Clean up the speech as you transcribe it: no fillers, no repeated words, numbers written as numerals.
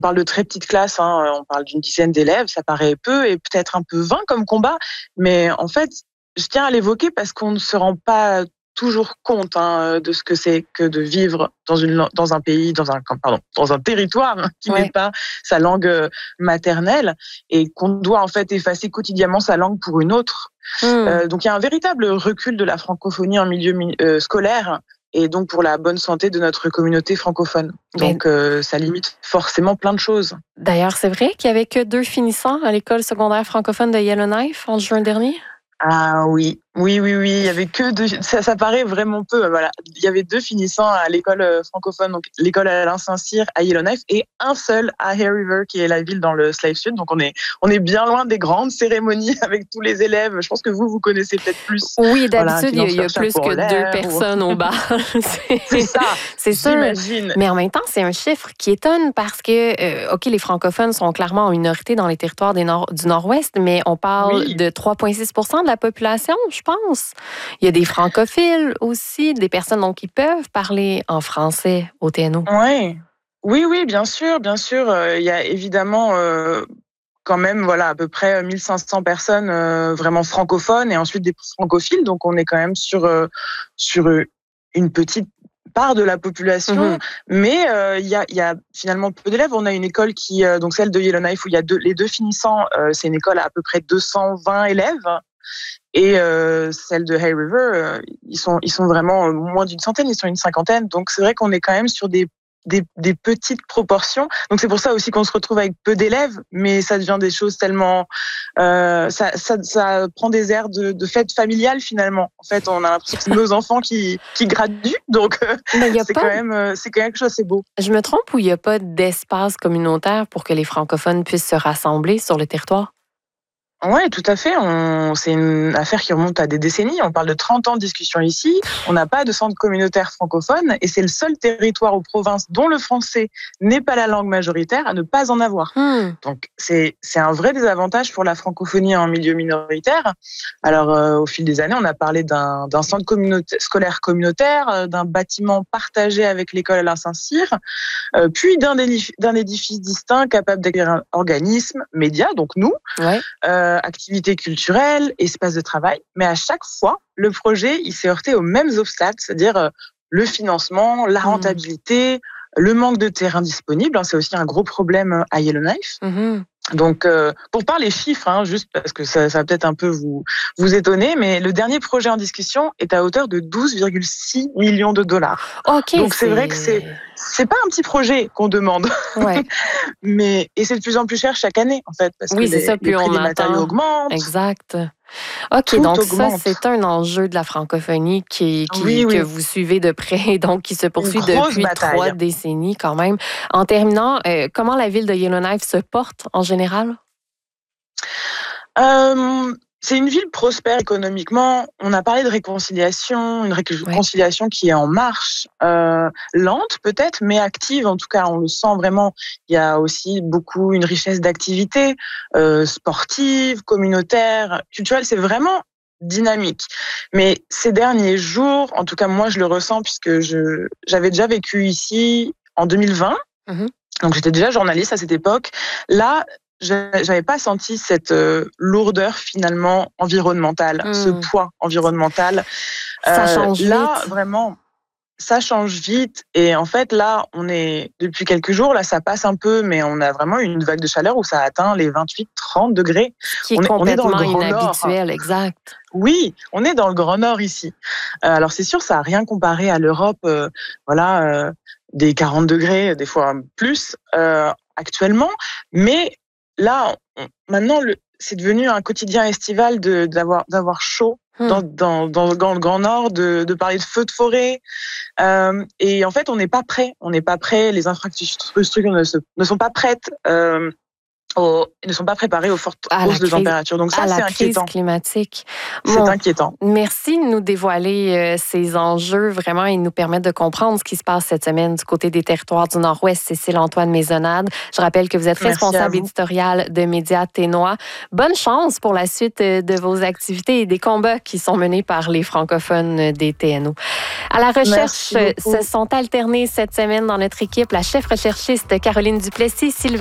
parle de très petites classes, hein, on parle d'une dizaine d'élèves, ça paraît peu et peut-être un peu vain comme combat, mais en fait, je tiens à l'évoquer parce qu'on ne se rend pas toujours compte de ce que c'est que de vivre dans un pays, dans un territoire qui n'est pas sa langue maternelle et qu'on doit en fait effacer quotidiennement sa langue pour une autre. Donc il y a un véritable recul de la francophonie en milieu scolaire et donc pour la bonne santé de notre communauté francophone. Donc ça limite forcément plein de choses. D'ailleurs, c'est vrai qu'il n'y avait que 2 finissants à l'école secondaire francophone de Yellowknife en juin dernier? Ah oui. Il y avait que 2, ça paraît vraiment peu, voilà. Il y avait 2 finissants à l'école francophone, donc l'école Alain Saint-Cyr à Yellowknife et un seul à Hay River, qui est la ville dans le Slave Sud. Donc on est bien loin des grandes cérémonies avec tous les élèves. Je pense que vous connaissez peut-être plus. Oui, d'habitude, il y a plus que 2 personnes au bar. C'est ça. C'est sûr. J'imagine. Mais en même temps, c'est un chiffre qui étonne parce que, OK, les francophones sont clairement en minorité dans les territoires du Nord-Ouest, mais on parle de 3,6% de la population, je pense. Il y a des francophiles aussi, des personnes donc, qui peuvent parler en français au TNO. Oui, bien sûr. Il y a évidemment quand même à peu près 1500 personnes vraiment francophones et ensuite des francophiles. Donc on est quand même sur une petite part de la population, mais il y a finalement peu d'élèves. On a une école qui, donc celle de Yellowknife, où il y a les 2 finissants, c'est une école à peu près 220 élèves. Et celle de Hay River, ils sont vraiment moins d'une centaine, ils sont une cinquantaine. Donc c'est vrai qu'on est quand même sur des petites proportions. Donc c'est pour ça aussi qu'on se retrouve avec peu d'élèves, mais ça devient des choses tellement... ça prend des airs de fête familiale finalement. En fait, on a l'impression que c'est nos enfants qui graduent, donc c'est quand même quelque chose, c'est beau. Je me trompe ou il n'y a pas d'espace communautaire pour que les francophones puissent se rassembler sur le territoire? Oui, tout à fait. C'est une affaire qui remonte à des décennies. On parle de 30 ans de discussion ici. On n'a pas de centre communautaire francophone et c'est le seul territoire ou province dont le français n'est pas la langue majoritaire à ne pas en avoir. Donc, c'est un vrai désavantage pour la francophonie en milieu minoritaire. Alors, au fil des années, on a parlé d'un centre scolaire communautaire, d'un bâtiment partagé avec l'école Alain Saint-Cyr, puis d'un édifice distinct capable d'accueillir un organisme, médias, donc nous, activités culturelles, espaces de travail. Mais à chaque fois, le projet, il s'est heurté aux mêmes obstacles, c'est-à-dire le financement, la rentabilité, le manque de terrain disponible. C'est aussi un gros problème à Yellowknife. Donc, pour parler chiffres, juste parce que ça va peut-être un peu vous étonner, mais le dernier projet en discussion est à hauteur de 12,6 millions de dollars. Okay, donc, c'est vrai que c'est pas un petit projet qu'on demande. Et c'est de plus en plus cher chaque année, en fait, parce que les prix des matériaux augmentent. Exact. OK, donc augmente. Ça, c'est un enjeu de la francophonie que vous suivez de près, donc qui se poursuit depuis 3 décennies quand même. En terminant, comment la ville de Yellowknife se porte en général? C'est une ville prospère économiquement. On a parlé de réconciliation, une réconciliation qui est en marche, lente peut-être, mais active. En tout cas, on le sent vraiment. Il y a aussi beaucoup une richesse d'activités sportives, communautaires, culturelles. C'est vraiment dynamique. Mais ces derniers jours, en tout cas moi je le ressens puisque j'avais déjà vécu ici en 2020. Donc j'étais déjà journaliste à cette époque. Là, j'avais pas senti cette lourdeur finalement environnementale, ce poids environnemental. Ça change là, vite. Vraiment, ça change vite. Et en fait, là, on est depuis quelques jours, là, ça passe un peu, mais on a vraiment une vague de chaleur où ça atteint les 28-30 degrés. Qui est complètement inhabituel, exact. Oui, on est dans le Grand Nord ici. Alors c'est sûr, ça n'a rien comparé à l'Europe, des 40 degrés, des fois plus actuellement, mais là, maintenant, c'est devenu un quotidien estival d'avoir chaud dans le Grand Nord, de parler de feux de forêt. Et en fait, on n'est pas prêt. Les infrastructures ne sont pas prêtes. Ils ne sont pas préparés aux fortes hausses de température. Donc ça, c'est inquiétant. Climatique. C'est inquiétant. Merci de nous dévoiler ces enjeux vraiment et nous permettre de comprendre ce qui se passe cette semaine du côté des territoires du Nord-Ouest. Cécile-Antoine Maisonnade. Je rappelle que vous êtes responsable éditoriale de Médias Ténois. Bonne chance pour la suite de vos activités et des combats qui sont menés par les francophones des TNO. À la recherche, se sont alternés cette semaine dans notre équipe la chef recherchiste Caroline Duplessis, Sylvain